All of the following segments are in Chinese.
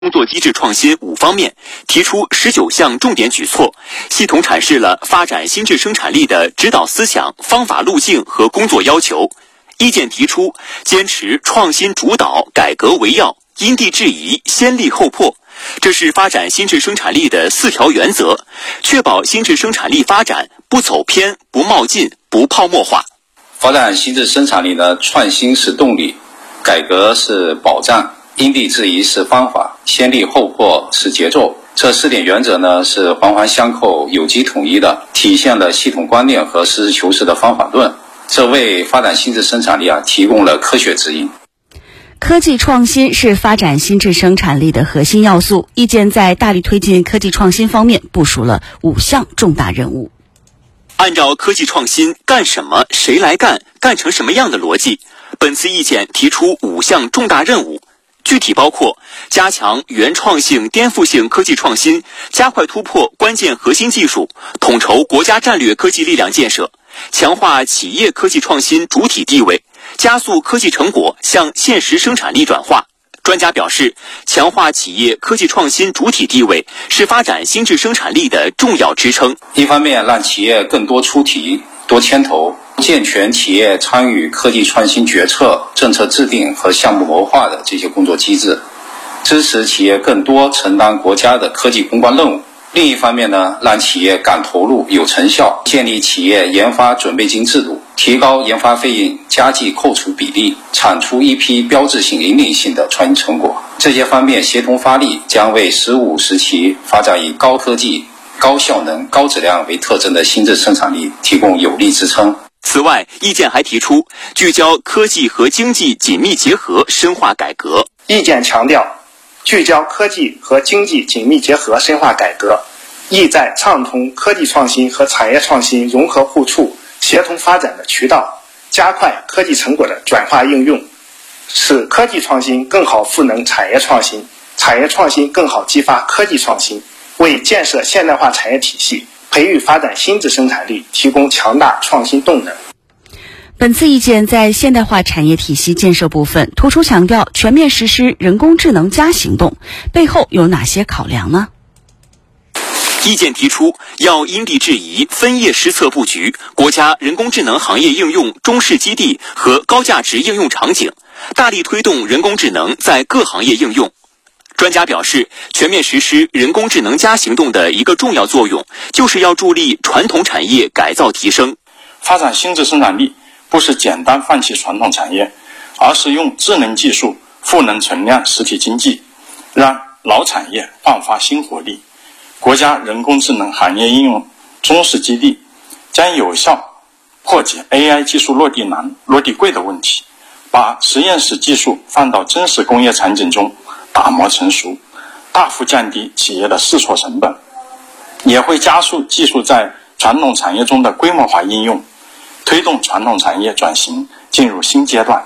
工作机制创新5方面，提出19项重点举措，系统阐释了发展新质生产力的指导思想、方法路径和工作要求。意见提出，坚持创新主导、改革为要，因地制宜、先立后破，这是发展新质生产力的4条原则，确保新质生产力发展不走偏、不冒进、不泡沫化。 发展新质生产力的创新是动力，改革是保障，因地制宜是方法，先立后破是节奏。这4点原则呢是环环相扣、有机统一的，体现了系统观念和实事求是的方法论。这为发展新质生产力提供了科学指引。 科技创新是发展新质生产力的核心要素。意见在大力推进科技创新方面部署了5项重大任务。 按照科技创新干什么、谁来干、干成什么样的逻辑，本次意见提出5项重大任务，具体包括加强原创性、颠覆性科技创新，加快突破关键核心技术，统筹国家战略科技力量建设，强化企业科技创新主体地位，加速科技成果向现实生产力转化。专家表示，强化企业科技创新主体地位是发展新质生产力的重要支撑。 一方面，让企业更多出题、多牵头，健全企业参与科技创新决策、政策制定和项目谋划的这些工作机制，支持企业更多承担国家的科技攻关任务。另一方面呢，让企业敢投入、有成效，建立企业研发准备金制度，提高研发费用加计扣除比例，产出一批标志性、引领性的创新成果。这些方面协同发力，将为15、17期发展以高科技、高效能、高质量为特征的新质生产力提供有力支撑。 此外，意见还提出聚焦科技和经济紧密结合，深化改革。 意见强调，聚焦科技和经济紧密结合，深化改革，意在畅通科技创新和产业创新融合互促、协同发展的渠道，加快科技成果的转化应用，使科技创新更好赋能产业创新，产业创新更好激发科技创新，为建设现代化产业体系、培育发展新质生产力提供强大创新动能。 本次意见在现代化产业体系建设部分突出强调全面实施人工智能行动，背后有哪些考量呢？ 意见提出，要因地制宜、分业施策布局国家人工智能行业应用中试基地和高价值应用场景，大力推动人工智能在各行业应用。专家表示，全面实施人工智能行动的一个重要作用，就是要助力传统产业改造提升。 发展新质生产力不是简单放弃传统产业，而是用智能技术赋能存量实体经济，让老产业焕发新活力。国家人工智能行业应用中试基地将有效破解 AI 技术落地难、落地贵的问题，把实验室技术放到真实工业场景中打磨成熟，大幅降低企业的试错成本，也会加速技术在传统产业中的规模化应用，推动传统产业转型进入新阶段。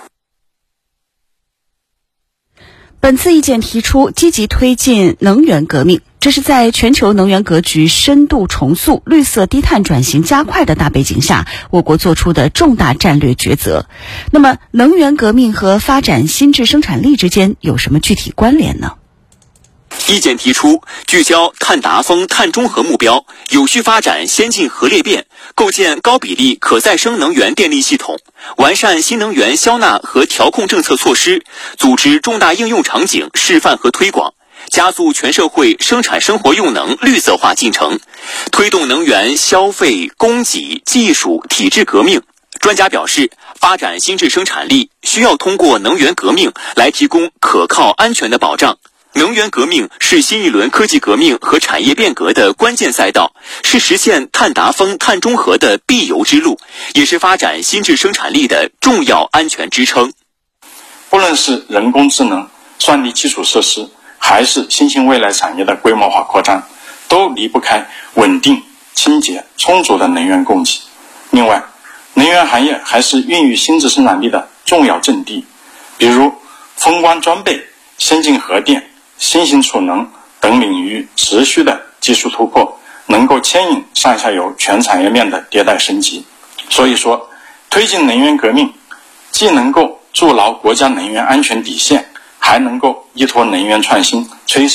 本次意见提出积极推进能源革命，这是在全球能源格局深度重塑、绿色低碳转型加快的大背景下，我国做出的重大战略抉择。那么，能源革命和发展新质生产力之间有什么具体关联呢？ 意见提出，聚焦碳达峰、碳中和目标，有序发展先进核裂变，构建高比例可再生能源电力系统，完善新能源消纳和调控政策措施，组织重大应用场景示范和推广，加速全社会生产生活用能绿色化进程，推动能源消费、供给、技术、体制革命。专家表示，发展新质生产力需要通过能源革命来提供可靠安全的保障。能源革命是新一轮科技革命和产业变革的关键赛道，是实现碳达峰、碳中和的必由之路，也是发展新质生产力的重要安全支撑。 不论是人工智能、算力基础设施，还是新兴未来产业的规模化扩张，都离不开稳定、清洁、充足的能源供给。另外，能源行业还是孕育新质生产力的重要阵地，比如风光装备、先进核电、新型储能等领域持续的技术突破，能够牵引上下游全产业链的迭代升级。所以说，推进能源革命既能够筑牢国家能源安全底线， 还能够依托能源创新，催